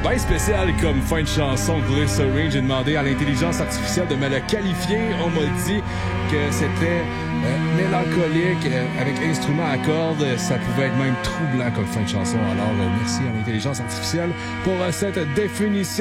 Ben spécial comme fin de chanson Glycerine. J'ai demandé à l'intelligence artificielle de me le qualifier. On m'a dit que c'était mélancolique avec instrument à cordes. Ça pouvait être même troublant comme fin de chanson. Alors merci à l'intelligence artificielle pour cette définition.